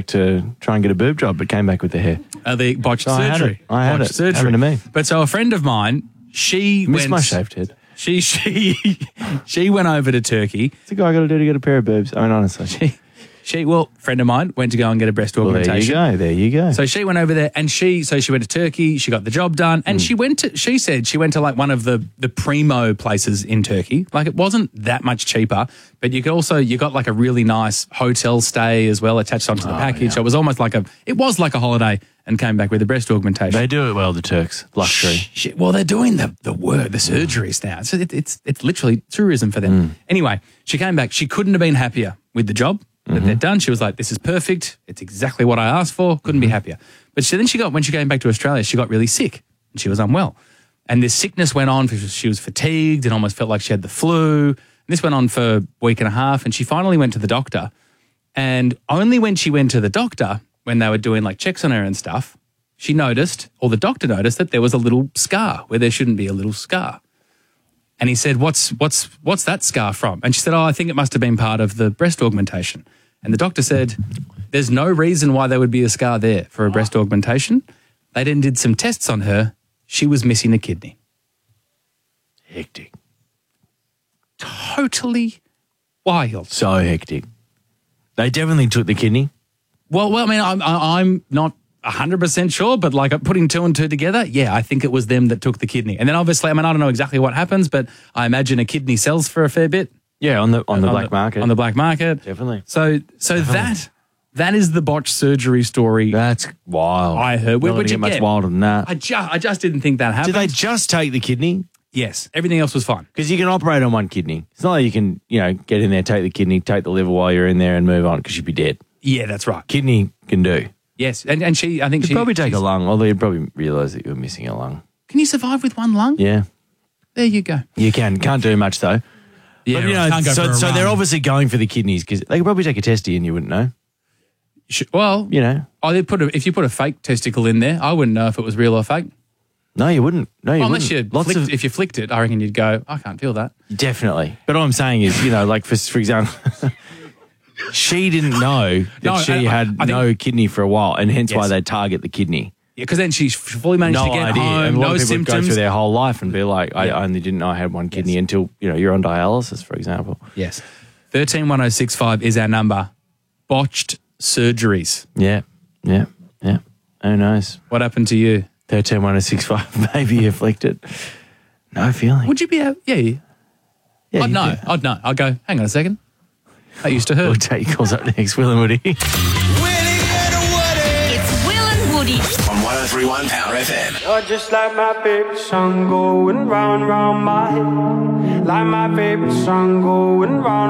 back to try and get a boob job, but came back with the hair. The botched So surgery. I had it. Botched surgery. Happened to me. But so a friend of mine, she Miss went... my shaved head. She went over to Turkey. What's the guy got to do to get a pair of boobs? I mean, honestly. Friend of mine went to go and get a breast augmentation. There you go. So she went over there and she went to Turkey, she got the job done, and she said she went to like one of the primo places in Turkey. Like it wasn't that much cheaper, but you got like a really nice hotel stay as well attached onto the package. yeah. So it was almost like a holiday, and came back with a breast augmentation. They do it well, the Turks. Luxury. Well, they're doing the surgeries now. So it's literally tourism for them. Anyway, she came back. She couldn't have been happier with the job that they'd done. She was like, this is perfect. It's exactly what I asked for. Couldn't be happier. But when she came back to Australia, she got really sick and she was unwell. And this sickness went on because she was fatigued and almost felt like she had the flu. And this went on for a week and a half, and she finally went to the doctor. And only when she went to the doctor, when they were doing like checks on her and stuff, she noticed, or the doctor noticed, that there was a little scar where there shouldn't be a little scar. And he said, what's that scar from? And she said, I think it must have been part of the breast augmentation. And the doctor said, there's no reason why there would be a scar there for a breast augmentation. They then did some tests on her. She was missing a kidney. Hectic. Totally wild. So hectic. They definitely took the kidney. Well, I mean, I'm not 100% sure, but like putting two and two together, yeah, I think it was them that took the kidney. And then obviously, I mean, I don't know exactly what happens, but I imagine a kidney sells for a fair bit. Yeah, on the black market. On the black market. Definitely. So that is the botched surgery story. That's wild. I heard. Not Which get much again, wilder than that. I just didn't think that happened. Did they just take the kidney? Yes. Everything else was fine. Because you can operate on one kidney. It's not like you can, get in there, take the kidney, take the liver while you're in there and move on because you'd be dead. Yeah, that's right. Kidney can do. Yes. And I think You'd probably take a lung, although you'd probably realise that you're missing a lung. Can you survive with one lung? Yeah. There you go. You can. Can't do much though. Yeah, but, can't go for a so run. they're obviously going for the kidneys because they could probably take a testy and you wouldn't know. Well, if you put a fake testicle in there, I wouldn't know if it was real or fake. No, you wouldn't. No, you Unless wouldn't. if you flicked it, I reckon you'd go, I can't feel that. Definitely. But all I'm saying is, like for example, she didn't know that she had no kidney for a while, and hence why they target the kidney. Yeah, because then she fully managed to get idea. home, And a lot no of people would go symptoms. through their whole life and be like, I only didn't know I had one kidney until, you're on dialysis, for example. Yes. 131065 is our number. Botched surgeries. Yeah. Who knows? What happened to you? 131065, maybe afflicted. No feeling. Would you be out? Yeah. Yeah, I'd know. I'd know. I'd go, hang on a second. That used to hurt. We'll take your calls up next. Will and Woody. It's Will and Woody. On 103.1 Power FM. You're just like my favorite song going round, round my head. Like my favorite song going round.